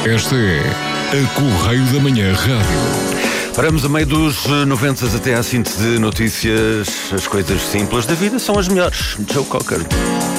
Esta é a Correio da Manhã Rádio. Paramos a meio dos 90 até à síntese de notícias. As coisas simples da vida são as melhores. Joe Cocker.